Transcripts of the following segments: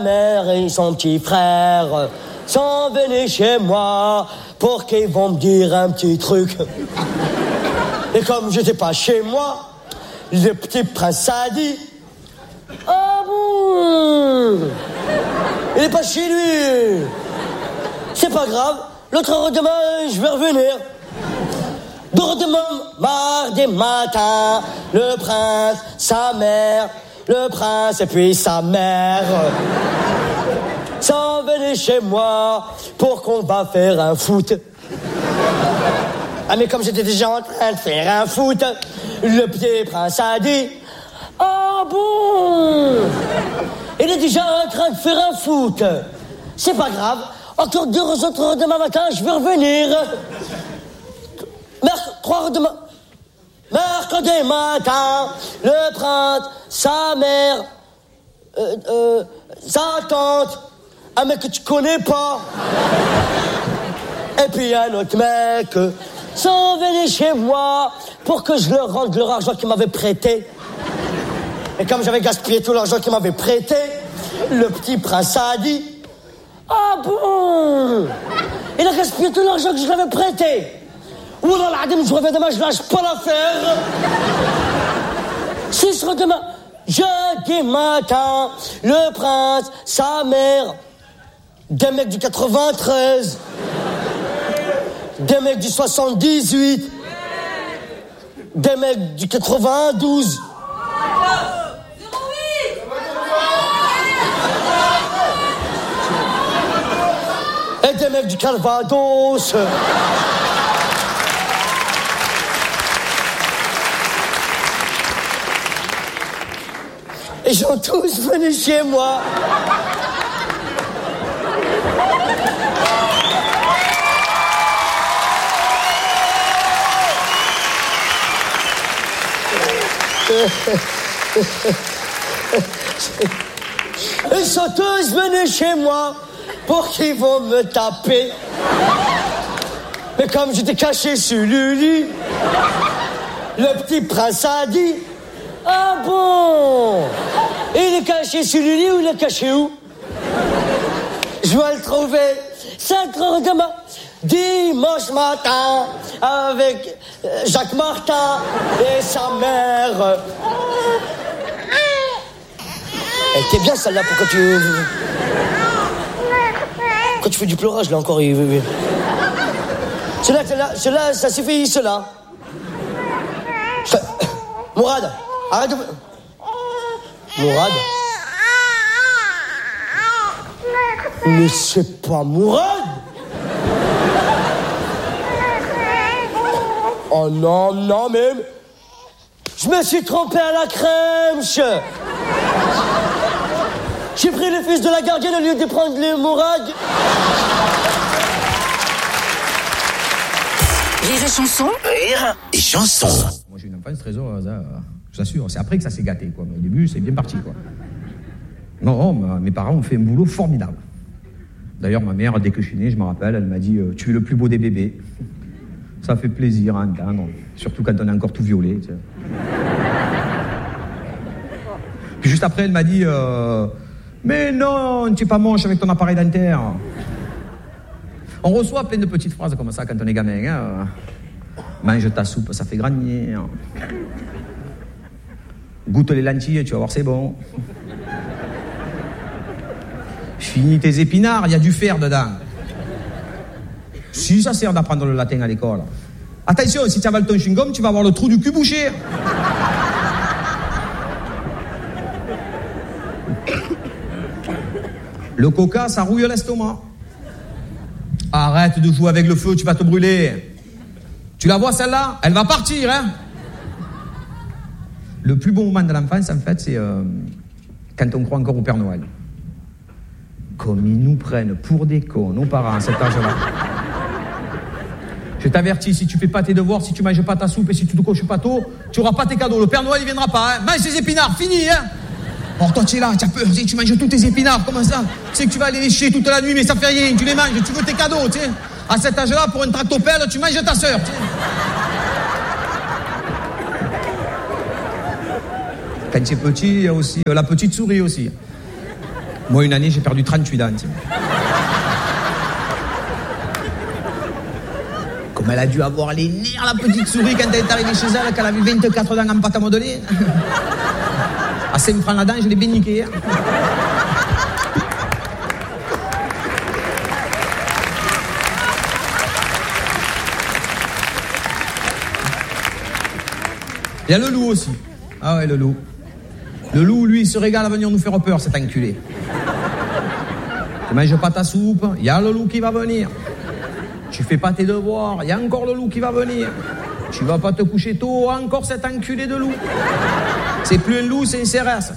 mère et son petit frère sont venus chez moi pour qu'ils vont me dire un petit truc. Et comme j'étais pas chez moi, le petit prince a dit: ah bon, il est pas chez lui. C'est pas grave, l'autre heure demain, je vais revenir. Demain, mardi matin, le prince, sa mère, le prince et puis sa mère sont venus chez moi pour qu'on va faire un foot. Ah mais comme j'étais déjà en train de faire un foot, le petit prince a dit: ah bon, il est déjà en train de faire un foot. C'est pas grave, encore 2 autres heures demain matin, je vais revenir. 3 heures demain. Mercredi matin, le prince, sa mère, sa tante, un mec que tu connais pas, et puis un autre mec, sont venus chez moi pour que je leur rende leur argent qu'ils m'avaient prêté. Et comme j'avais gaspillé tout l'argent qu'ils m'avaient prêté, le petit prince a dit: ah bon, il a gaspillé tout l'argent que je l'avais prêté. Wallah l'adem, je reviens demain, je lâche pas l'affaire. Si ce sera demain, jeudi matin, le prince, sa mère, des mecs du 93, des mecs du 78, des mecs du 92. Et des mecs du Calvados. Ils sont tous venus chez moi. Ils sont tous venus chez moi pour qu'ils vont me taper. Mais comme j'étais caché sur le lit, le petit prince a dit: ah bon, il est caché sur le lit ou il est caché où? Je vais le trouver 5 heures demain, dimanche matin, avec Jacques Martin et sa mère. Elle était bien celle-là, pourquoi tu... Pourquoi tu fais du pleurage là encore? Cela, ça suffit, cela. Mourad, arrête de... Mourad? Mais c'est pas Mourad! Oh non, non, mais... Je me suis trompé à la crème, J'ai pris le fils de la gardienne au lieu de prendre les Mourad. Rire et chanson. Rire et chanson. Moi j'ai une enfance très heureuse, je t'assure. C'est après que ça s'est gâté, quoi. Mais au début, c'est bien parti, quoi. Non, mes parents ont fait un boulot formidable. D'ailleurs, ma mère, dès que je suis né, je me rappelle, elle m'a dit « Tu es le plus beau des bébés ». Ça fait plaisir à entendre, surtout quand on est encore tout violet. Tu sais. Puis juste après, elle m'a dit mais non, tu es pas moche avec ton appareil dentaire. On reçoit plein de petites phrases comme ça quand on est gamin. Hein. Mange ta soupe, ça fait grandir. Goûte les lentilles, tu vas voir, c'est bon. Finis tes épinards, il y a du fer dedans. Si, ça sert d'apprendre le latin à l'école. Attention, si tu avales ton chewing-gum, tu vas avoir le trou du cul bouché. Le coca, ça rouille l'estomac. Arrête de jouer avec le feu, tu vas te brûler. Tu la vois celle-là? Elle va partir, hein? Le plus beau moment de l'enfance, en fait, c'est quand on croit encore au Père Noël. Comme ils nous prennent pour des cons, nos parents, à cet âge-là. Je t'avertis, si tu fais pas tes devoirs, si tu manges pas ta soupe et si tu te coches pas tôt, tu auras pas tes cadeaux. Le Père Noël, il viendra pas, hein? Mange tes épinards, fini, hein? Or, toi, tu es là, tu as peur, tu manges tous tes épinards, comment ça? Tu sais que tu vas aller les chier toute la nuit, mais ça fait rien, tu les manges, tu veux tes cadeaux, tu sais. À cet âge-là, pour une tractopelle, tu manges ta sœur, tu sais. Quand tu es petit, il y a aussi la petite souris aussi. Moi, une année, j'ai perdu 38 dents. Comme elle a dû avoir les nerfs, la petite souris, quand elle est arrivée chez elle, qu'elle avait 24 dents en pâte à modeler. À 5 francs la dent, je l'ai bien niqué. Il y a le loup aussi. Ah ouais, le loup. Le loup, lui, il se régale à venir nous faire peur, cet enculé. Tu manges pas ta soupe, il y a le loup qui va venir. Tu fais pas tes devoirs, il y a encore le loup qui va venir. Tu vas pas te coucher tôt, encore cet enculé de loup. C'est plus un loup, c'est un CRS.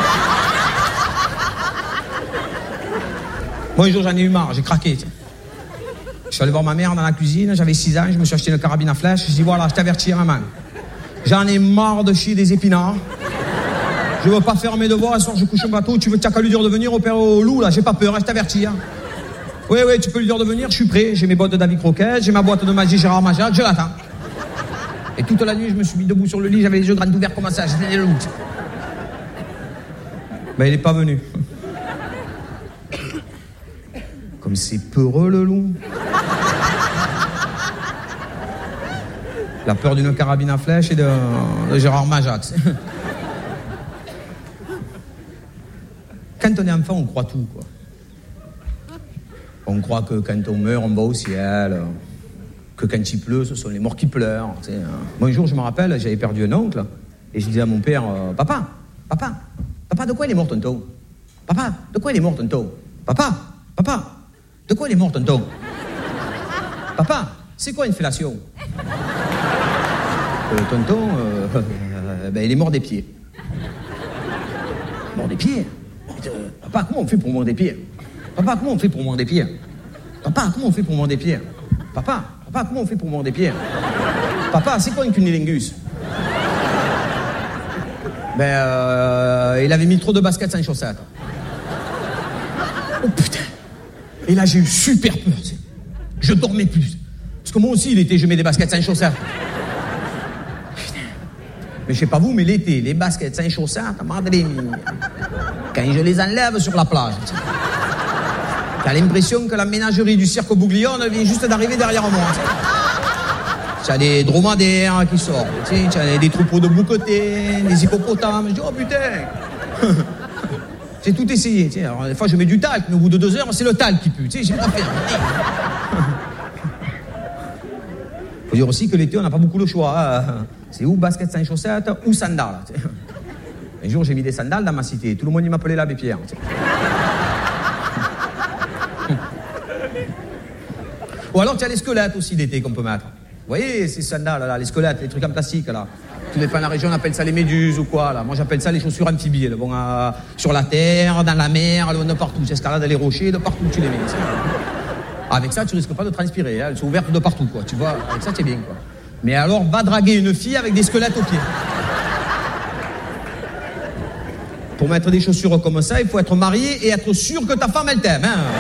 Moi, un jour, j'en ai eu marre, j'ai craqué. Tiens. Je suis allé voir ma mère dans la cuisine, j'avais 6 ans, je me suis acheté une carabine à flèche. Je dis, voilà, je t'avertis, maman. J'en ai marre de chier des épinards. Je veux pas faire mes devoirs, un soir je couche un bateau, t'as qu'à lui dire de venir opérer au loup, là, j'ai pas peur, je t'avertis. Hein. Oui, tu peux lui dire de venir, je suis prêt, j'ai mes bottes de David Croquette, j'ai ma boîte de magie Gérard Majac, je l'attends. Et toute la nuit, je me suis mis debout sur le lit, j'avais les yeux grands ouverts comme ça, j'étais le loup. Ben, il est pas venu. Comme c'est peureux, le loup. La peur d'une carabine à flèche et de Gérard Majax. Quand on est enfant, on croit tout, quoi. On croit que quand on meurt, on va au ciel, que quand il pleut, ce sont les morts qui pleurent. Tu sais. Moi, un jour, je me rappelle, j'avais perdu un oncle, et je disais à mon père, Papa, de quoi il est mort, tonton? Papa, de quoi il est mort, tonton? Papa, de quoi il est mort, tonton? Papa, c'est quoi une fellation? Tonton, il est mort des pieds. Mort des pieds? Papa, comment on fait pour mordre des pieds? Papa, comment on fait pour mordre des pieds? Papa, comment on fait pour mordre des pieds? Papa, comment on fait pour mordre des pieds? Papa, c'est quoi une cunnilingus? Il avait mis trop de baskets sans chaussettes. Oh putain! Et là, j'ai eu super peur, tu sais. Je dormais plus. Parce que moi aussi, l'été, je mets des baskets sans chaussettes. Mais je sais pas vous, mais l'été, les baskets sans chaussettes, madre mia. Quand je les enlève sur la plage, t'as l'impression que la ménagerie du cirque Bouglione vient juste d'arriver derrière moi. T'as des dromadaires qui sortent, t'as des troupeaux de bouquetins, des hippopotames. Je dis, oh putain. J'ai tout essayé. Alors, des fois, je mets du talc, mais au bout de 2 heures, c'est le talc qui pue. J'ai pas fait. Faut dire aussi que l'été, on n'a pas beaucoup le choix. Hein. C'est ou basket sans chaussettes ou sandales. T'sais. Un jour, j'ai mis des sandales dans ma cité. Tout le monde m'appelait l'abbé Pierre. T'sais. Ou alors, tu as les squelettes aussi d'été qu'on peut mettre. Vous voyez, ces sandales, là, les squelettes, les trucs en plastique, là. Tous les fans de la région appellent ça les méduses ou quoi, là. Moi, j'appelle ça les chaussures amphibies. Elles vont sur la terre, dans la mer, elles vont de partout. Tu escalades les rochers, de partout tu les mets. T'sais. Avec ça, tu risques pas de transpirer. Hein. Elles sont ouvertes de partout, quoi. Tu vois, avec ça, tu es bien, quoi. Mais alors, va draguer une fille avec des squelettes aux pieds. Pour mettre des chaussures comme ça, il faut être marié et être sûr que ta femme, elle t'aime. Hein.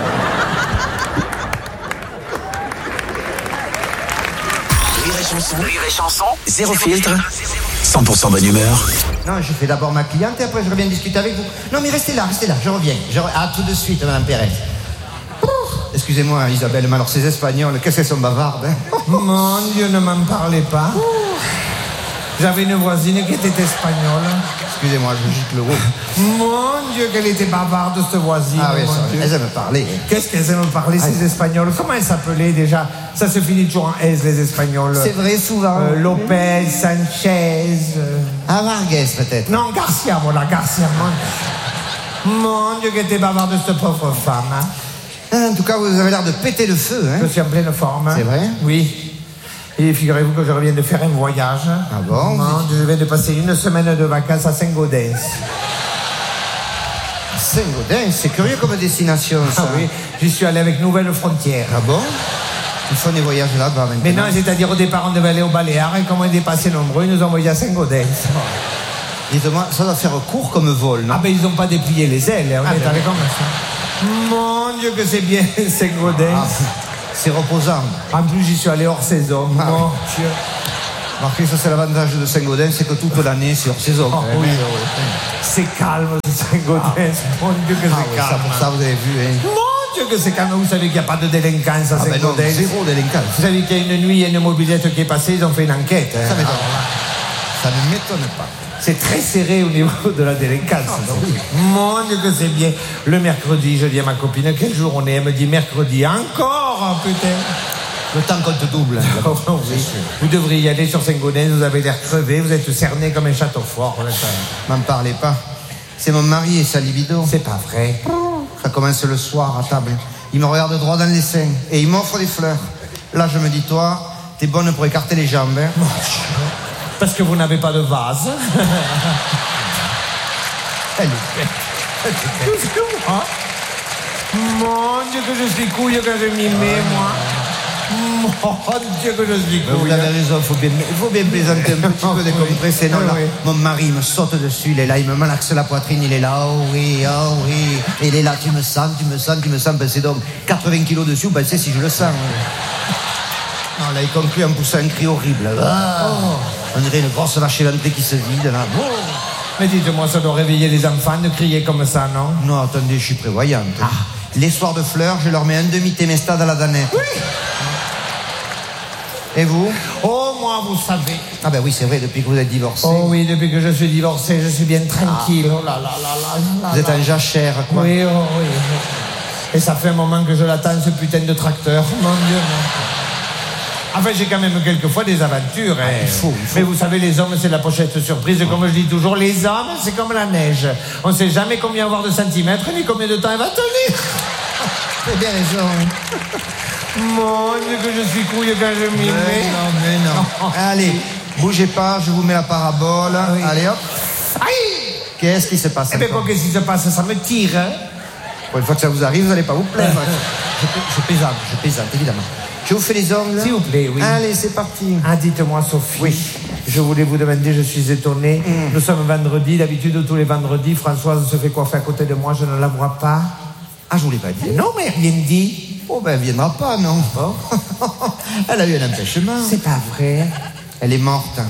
Rire et chanson, zéro filtre, 100% bonne humeur. Non, je fais d'abord ma cliente et après je reviens discuter avec vous. Non, mais restez là, je reviens. Ah, tout de suite, Madame Pérez. Excusez-moi, Isabelle, mais alors ces Espagnols, qu'est-ce qu'elles sont bavardes, hein? Mon Dieu, ne m'en parlez pas. J'avais une voisine qui était espagnole. Excusez-moi, je jette le haut. Mon Dieu, qu'elle était bavarde, cette voisine. Ah oui, Dieu. elles aiment parler. Qu'est-ce qu'elles aiment parler, ces Espagnols? Comment elles s'appelaient déjà? Ça se finit toujours en S, les Espagnols. C'est vrai, souvent. Lopez, Sanchez. Ah, Vargas, peut-être. Non, Garcia, voilà, Garcia. Mon Dieu, qu'elle était bavarde, cette pauvre femme. Hein. En tout cas, vous avez l'air de péter le feu, hein? Je suis en pleine forme. C'est vrai? Oui. Et figurez-vous que je reviens de faire un voyage. Ah bon? Non, je viens de passer une semaine de vacances à Saint-Gaudens. Saint-Gaudens, c'est curieux comme destination, ça. Ah oui, j'y suis allé avec Nouvelle Frontière. Ah bon? Ils font des voyages là-bas maintenant. Mais non, c'est-à-dire au départ, on devait aller aux Baléares et comme on était passé nombreux, ils nous ont envoyés à Saint-Gaudens. Dites-moi, ça doit faire court comme vol, non? Ah ben ils n'ont pas déplié les ailes, hein, on est allé comme ça. Mon Dieu que c'est bien, Saint-Gaudens. Ah, c'est reposant. En plus, j'y suis allé hors saison. Ah, mon oui. Dieu. Marquez, ça c'est l'avantage de Saint-Gaudens, c'est que toute l'année c'est hors saison. Oui. C'est calme, ce Saint-Gaudens. Mon Dieu que c'est Ça, calme. pour ça, vous avez vu, hein. Mon Dieu que c'est calme. Vous savez qu'il n'y a pas de délinquance à Ah ben non, Saint-Gaudens. zéro délinquance. Vous savez qu'il y a une nuit, il y a une mobilette qui est passée, ils ont fait une enquête. Hein. Ça ne m'étonne pas. C'est très serré au niveau de la délinquance. Mon Dieu que c'est bien. Le mercredi, je dis à ma copine, quel jour on est? Elle me dit mercredi. Encore, putain. Le temps qu'on te double. Oh, oui. Vous devriez y aller sur Saint-Gaudens, vous avez l'air crevé, vous êtes cerné comme un château fort. M'en parlez pas. C'est mon mari et sa libido. C'est pas vrai. Ça commence le soir à table. Il me regarde droit dans les seins et il m'offre des fleurs. Là, je me dis, toi, t'es bonne pour écarter les jambes. Hein. Parce que vous n'avez pas de vase. Elle est Excuse-moi. Mon Dieu que je suis couille quand je m'y mets, moi. Mon Dieu que je suis Vous couille. avez raison, il faut bien plaisanter un petit peu, décompresser. Non, là, mon mari me saute dessus, il est là, il me malaxe la poitrine, il est là, oh oui. Il est là, tu me sens. Ben, c'est donc 80 kilos dessus, ben, c'est si je le sens. Non, là, il conclut en poussant un cri horrible. On dirait une grosse vache éventrée qui se vide, là. Mais dites-moi, ça doit réveiller les enfants de crier comme ça, non? Non, attendez, je suis prévoyante. Les soirs de fleurs, je leur mets un demi-témesta dans la danette. Oui. Et vous? Oh, moi, vous savez. Ah ben oui, c'est vrai, depuis que vous êtes divorcé. Oh oui, depuis que je suis divorcé, je suis bien tranquille. Oh là là là là. Vous êtes un jachère, quoi. Oui, oh oui. Et ça fait un moment que je l'attends, ce putain de tracteur. Mon Dieu, non. Enfin, j'ai quand même quelquefois des aventures. Hein. Il faut. Mais vous savez, les hommes, c'est la pochette surprise. Comme je dis toujours, les hommes, c'est comme la neige. On ne sait jamais combien avoir de centimètres, ni combien de temps elle va tenir. Vous avez bien raison. Mon Dieu, que je suis couille quand je m'y mets. Mais non. Allez, bougez pas, je vous mets la parabole. Oui. Allez, hop. Aïe! Qu'est-ce qui se passe Eh bien, encore qu'est-ce qui se passe? Ça me tire. Hein? Pour une fois que ça vous arrive, vous n'allez pas vous plaindre. Je plaisante, évidemment. Je vous fais les ongles. S'il vous plaît, oui. Allez, c'est parti. Ah, dites-moi, Sophie. Oui. Je voulais vous demander, je suis étonné. Nous sommes vendredi. D'habitude, tous les vendredis, Françoise se fait coiffer à côté de moi. Je ne la vois pas. Ah, je vous l'ai pas dit. Non, mais rien dit. Oh, ben, elle viendra pas, non. Elle a eu un empêchement. C'est pas vrai. Elle est morte.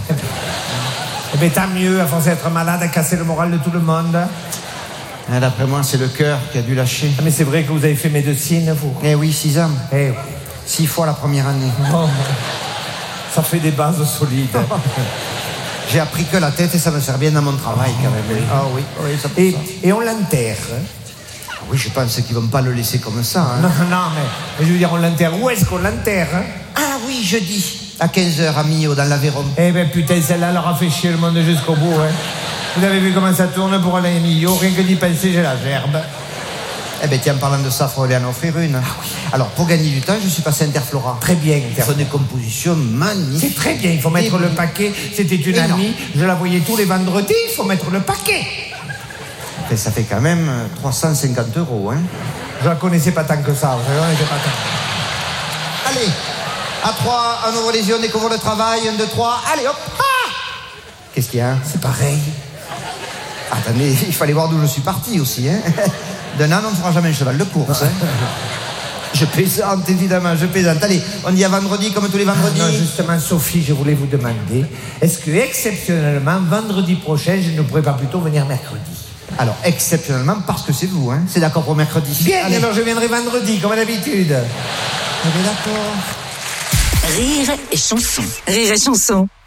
Eh bien, tant mieux, à force d'être malade, à casser le moral de tout le monde. Ah, d'après moi, c'est le cœur qui a dû lâcher. Ah, mais c'est vrai que vous avez fait médecine, vous. Eh oui, 6 ans. Eh oui. 6 fois la première année. Oh, ça fait des bases solides. J'ai appris que la tête et ça me sert bien dans mon travail, quand même. Ah oui, ça pour ça. Et on l'enterre. Ah oui, je pense qu'ils vont pas le laisser comme ça. Hein. Non, mais je veux dire, on l'enterre. Où est-ce qu'on l'enterre? Ah oui, jeudi, à 15h à Millau, dans l'Aveyron. Eh ben putain, celle-là leur a fait chier le monde jusqu'au bout. Hein. Vous avez vu comment ça tourne pour aller à Millau? Rien que d'y penser, j'ai la gerbe. Eh ben tiens, en parlant de ça, il faut aller en offrir une. Ah oui. Alors, pour gagner du temps, je suis passé à Interflora. Très bien, Ils font des compositions magnifiques. C'est très bien, il faut mettre le paquet. C'était une Et non. amie, je la voyais tous les vendredis, il faut mettre le paquet. Et ça fait quand même 350 €, hein. Je la connaissais pas tant que ça, vous savez, on était pas tant. Allez, à 3, on ouvre les yeux, on découvre le travail. 1, 2, 3, allez, hop. Ah, qu'est-ce qu'il y a? C'est pareil. Attendez, il fallait voir d'où je suis parti aussi, hein. D'un âne, on ne fera jamais un cheval de course, hein. Je plaisante, évidemment, je plaisante. Allez, on dit à vendredi comme tous les vendredis. Non, justement, Sophie, je voulais vous demander, est-ce que exceptionnellement, vendredi prochain, je ne pourrais pas plutôt venir mercredi? Alors, exceptionnellement, parce que c'est vous, hein. C'est d'accord pour mercredi. Bien, allez. alors je viendrai vendredi, comme d'habitude. On est d'accord. Rire et chanson. Rire et chanson.